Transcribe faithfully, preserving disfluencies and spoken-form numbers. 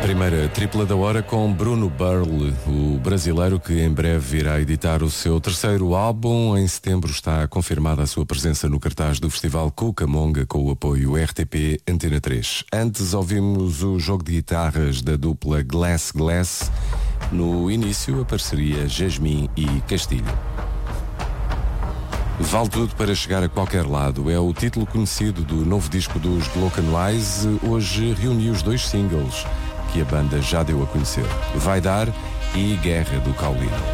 Primeira tripla da hora com Bruno Burle, o brasileiro que em breve irá editar o seu terceiro álbum. Em setembro está confirmada a sua presença no cartaz do Festival Cucamonga com o apoio R T P Antena três. Antes ouvimos o jogo de guitarras da dupla Glass Glass. No início a parceria Jasmine e Castilho. Vale tudo para chegar a qualquer lado. É o título conhecido do novo disco dos Glockenwise. Wise. Hoje reuniu os dois singles que a banda já deu a conhecer: Vai Dar e Guerra do Caulino.